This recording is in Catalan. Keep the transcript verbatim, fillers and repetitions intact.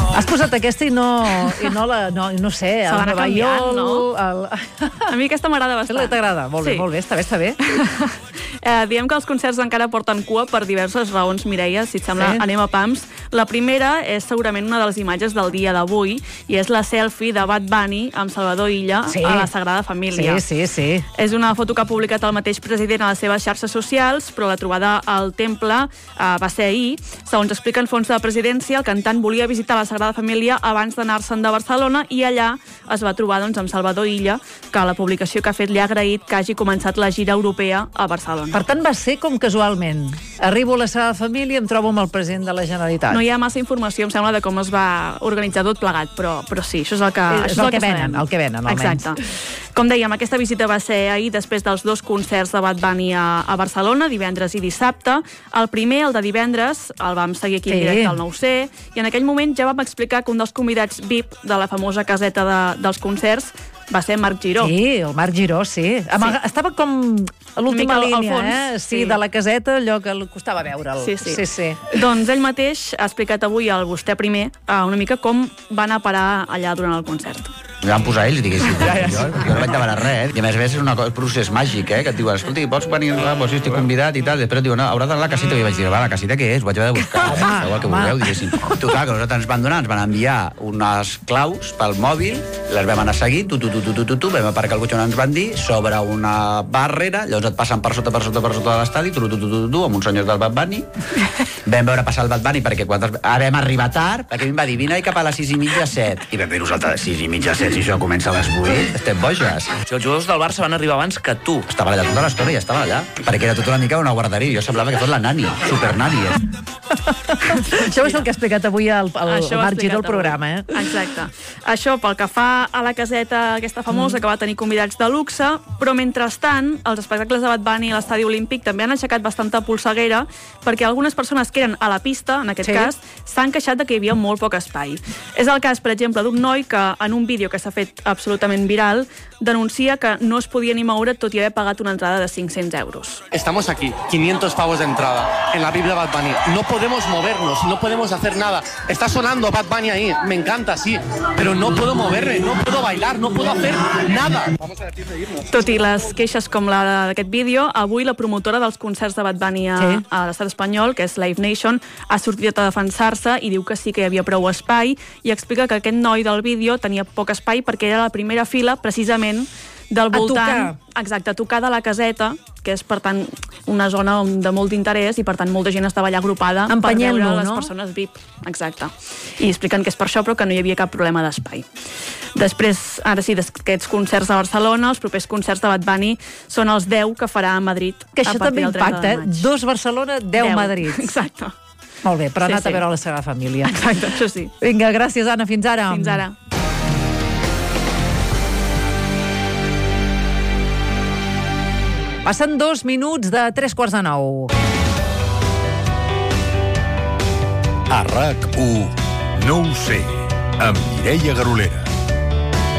Has posat aquesta i no, i no la... No, no sé, Se el l'anar Nova canviant, York... no? El... A mi aquesta m'agrada bastant. T'agrada? Molt bé, Sí. molt bé, està bé, està bé. Eh, diem que els concerts encara porten cua per diverses raons, Mireia. Si et sembla, Sí. anem a pams. La primera és segurament una de les imatges del dia d'avui i és la selfie de Bad Bunny amb Salvador Illa Sí. a la Sagrada Família. Sí, sí, sí. És una foto que ha publicat el mateix president a les seves xarxes socials, però la trobada al temple eh, va ser ahir. Segons expliquen fons de presidència, el cantant volia visitar la Sagrada Família abans d'anar-se'n de Barcelona i allà es va trobar doncs, amb Salvador Illa, que la publicació que ha fet li ha agraït que hagi començat la gira europea a Barcelona. Per tant, va ser com casualment. Arribo a la Sagrada Família i em trobo amb el president de la Generalitat. No hi ha massa informació, em sembla, de com es va organitzar tot plegat, però, però sí, això és el que, És això és el que sabem. venen, el que venen, almenys. Exacte. Com dèiem, aquesta visita va ser ahir després dels dos concerts de Bad Bunny a, a Barcelona, divendres i dissabte. El primer, el de divendres, el vam seguir aquí en Sí. directe al nou C, i en aquell moment ja vam explicar que un dels convidats V I P de la famosa caseta de, dels concerts va ser Marc Giró. Sí, el Marc Giró, sí. Amaga... Estava com a l'última Una mica al línia, fons, eh? Sí, sí. de la caseta, allò que li costava veure'l. Sí, sí. sí, sí. Doncs ell mateix ha explicat avui al Vostè Primer eh, una mica com va anar a parar allà durant el concert. Em van posar ells, diguéssim. Ja, ja, jo, jo no vaig demanar res, eh? I a més a més és una cosa, un procés màgic, eh? Que et diuen, escolta, pots venir a la estic convidat i tal. Després et diuen, no, hauràs d'anar a la casita. I vaig dir, va, la casita què és? Ho vaig haver de buscar. Home, Feu el que home. vulgueu, diguéssim. Tu, clar, que nosaltres ens van donar, ens van enviar unes claus pel mòbil, les vam anar seguint, tu, tu, tu, tu, tu, tu, tu, vam aparcar el cotxe on ens van dir, sobre una barrera, llavors et passen per sota, per sota, per sota de l'estadi, tu, tu, tu, tu, tu, amb uns senyors del Bad Bunny. Vam veure passar el Bad Bunny perquè quan ah, vam arribar tard, perquè a mi em va dir, vine cap a les sis i mitja, set. I vam dir nosaltres, sis i mitja, set, si això comença a les vuit, estem boges. Si els jugadors del Barça van arribar abans que tu. Estava allà tota l'estona i ja estava allà. Perquè era tota una mica una guarderia. Jo semblava que fos la nani, supernani. Eh? Això és el que ha explicat avui el, el, el Això ho ha Marc Giró al explicat programa, avui. eh? Exacte. Això pel que fa a la caseta aquesta famosa, mm. que va tenir convidats de luxe, però mentrestant, els espectacles de Bad Bunny a l'Estadi Olímpic també han aixecat bastanta polseguera, perquè algunes persones que eren a la pista, en aquest Sí. cas, s'han queixat de que hi havia molt poc espai. És el cas, per exemple, d'un noi que en un vídeo que s'ha fet absolutament viral denuncia que no es podia ni moure tot i haver pagat una entrada de cinc-cents euros. Estamos aquí, quinientos pavos de entrada, en la V I P de Bad Bunny. No podemos movernos, no podemos hacer nada. Está sonando Bad Bunny ahí, me encanta, sí, pero no puedo moverme, no puedo bailar, no puedo hacer nada. Tot i les queixes com la d'aquest vídeo, avui la promotora dels concerts de Bad Bunny a, Sí. a l'estat espanyol, que és Live Nation, ha sortit a defensar-se i diu que sí que hi havia prou espai i explica que aquest noi del vídeo tenia poc espai perquè era la primera fila precisament del voltant... Exacte, a tocar de la caseta, que és, per tant, una zona de molt d'interès i, per tant, molta gent estava allà agrupada per Empenyent-lo, veure les no? persones V I P. Exacte. I expliquen que és per això, però que no hi havia cap problema d'espai. Després, ara sí, d'aquests concerts a Barcelona, els propers concerts de Bad Bunny són els deu que farà a Madrid. Que això a partir també del trenta impacta, de eh? maig. Dos Barcelona, deu, Deu. Madrid. Exacte. Molt bé, però ha Sí, anat sí. a veure la Sagrada Família. Exacte, això sí. Vinga, gràcies, Anna, fins ara. Fins ara. Passen dos minuts de tres quarts de nou. A RAC u, no ho sé, amb Mireia Garolera.